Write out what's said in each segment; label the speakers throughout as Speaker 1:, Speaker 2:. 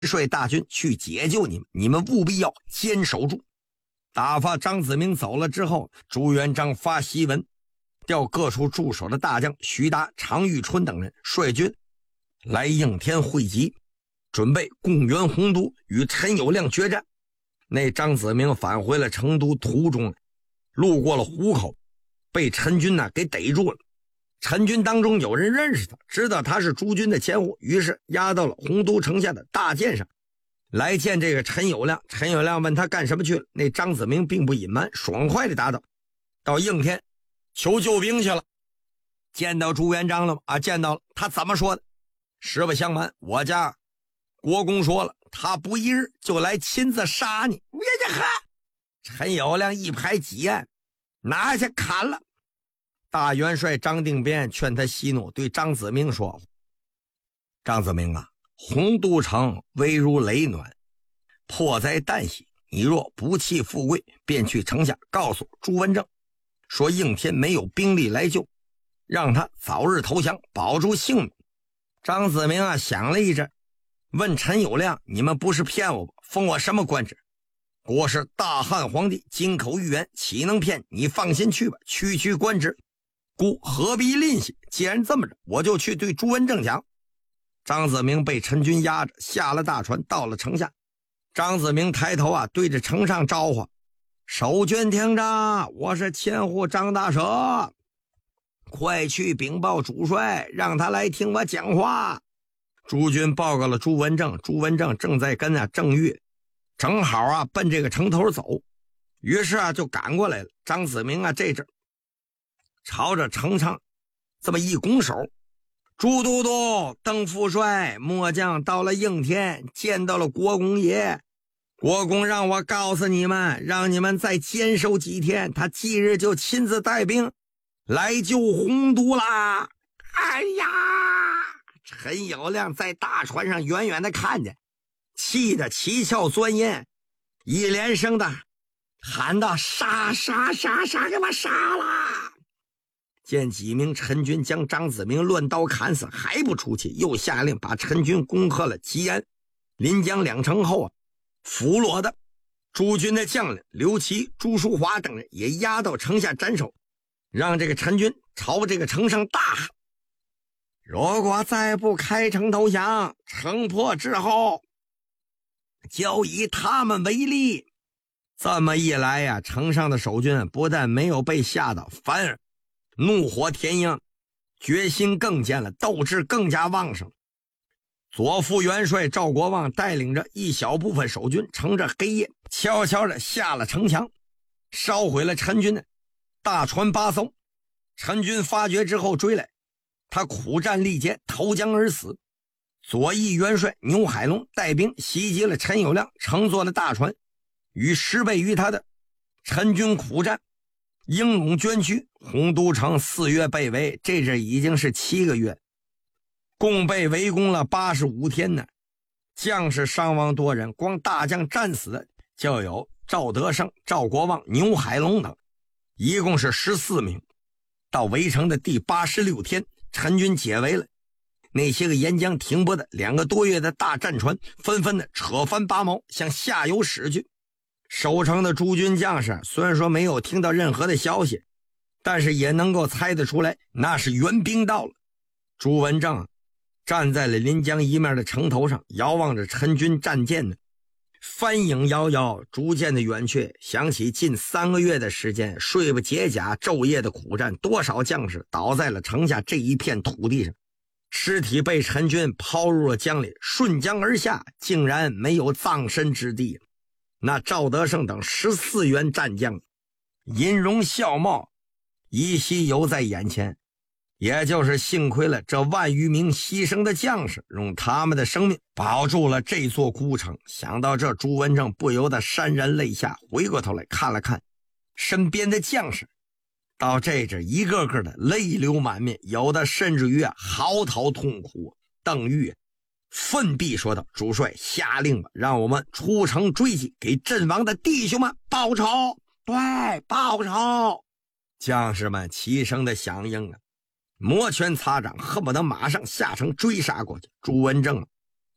Speaker 1: 率大军去解救你们，你们务必要坚守住。打发张子明走了之后，朱元璋发檄文，调各处驻守的大将徐达、常遇春等人率军来应天会集，准备共援洪都，与陈友谅决战。那张子明返回了成都途中，路过了湖口，被陈军给逮住了。陈军当中有人认识他，知道他是朱军的前户，于是押到了洪都城下的大殿上来见这个陈友谅。陈友谅问他干什么去了，那张子明并不隐瞒，爽快地答道：到应天求救兵去了。见到朱元璋了吗？见到了。他怎么说的？实不相瞒，我家国公说了，他不一日就来亲自杀你。陈友谅一拍几案，拿下砍了。大元帅张定边劝他息怒，对张子明说：张子明啊，洪都城危如累卵，迫在旦夕，你若不弃富贵，便去城下告诉朱文正，说应天没有兵力来救，让他早日投降，保住性命。张子明想了一阵，问陈友谅：你们不是骗我吧？封我什么官职？我是大汉皇帝，金口玉言，岂能骗你？放心去吧，区区官职，故何必吝惜？既然这么着，我就去对朱文正讲。张子明被陈军压着，下了大船，到了城下。张子明抬头对着城上招呼：守军听着，我是前户张大蛇，快去禀报主帅，让他来听我讲话。朱军报告了朱文正，朱文正正在跟郑玉正好奔这个城头走，于是就赶过来了。张子明这阵朝着城上这么一拱手：朱都督、邓副帅、末将到了应天，见到了国公爷。国公让我告诉你们，让你们再坚守几天，他即日就亲自带兵来救洪都啦！哎呀！陈友谅在大船上远远的看见，气得七窍钻咽，一连声的喊道：杀杀杀杀，给我杀啦！见几名陈军将张子明乱刀砍死还不出气，又下令把陈军攻克了吉安、临江两城后俘虏的朱军的将领刘琦、朱淑华等人也押到城下斩首，让这个陈军朝这个城上大喊：如果再不开城投降，城破之后就以他们为例。这么一来城上的守军不但没有被吓到，反而怒火填膺，决心更坚了，斗志更加旺盛。左副元帅赵国旺带领着一小部分守军，乘着黑夜悄悄地下了城墙，烧毁了陈军的大船8艘。陈军发觉之后追来，他苦战力竭，投江而死。左翼元帅牛海龙带兵袭击了陈友谅，乘坐了大船，与10倍于他的陈军苦战，英勇捐躯。洪都城4月被围，这已经是7个月，共被围攻了85天呢。将士伤亡多人，光大将战死的就有赵德胜、赵国旺、牛海龙等，一共是14名。到围城的第86天，陈军解围了，那些个沿江停泊的2个多月的大战船纷纷的扯翻8锚，向下游驶去。守城的诸军将士虽然说没有听到任何的消息，但是也能够猜得出来，那是援兵到了。朱文正站在了临江一面的城头上，遥望着陈军战舰呢，帆影摇摇，逐渐的远去。想起近3个月的时间，睡不解甲，昼夜的苦战，多少将士倒在了城下这一片土地上，尸体被陈军抛入了江里，顺江而下，竟然没有葬身之地。那赵德胜等14员战将音容笑貌依稀犹在眼前，也就是幸亏了这万余名牺牲的将士，用他们的生命保住了这座孤城。想到这，朱文正不由得潸然泪下，回过头来看了看身边的将士，到这一个个的泪流满面，有的甚至于嚎啕痛哭。邓玉奋臂说道：主帅下令吧，让我们出城追击，给阵亡的弟兄们报仇。对，报仇。将士们齐声的响应摩拳擦掌，恨不得马上下城追杀过去。朱文正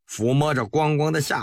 Speaker 1: 抚摸着光光的下